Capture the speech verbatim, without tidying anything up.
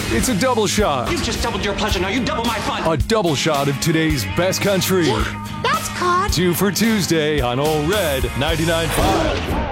It's a double shot. You've just doubled your pleasure. Now you double my fun. A double shot of today's best country. Yeah, that's caught. Two for Tuesday on Ole Red ninety-nine point five.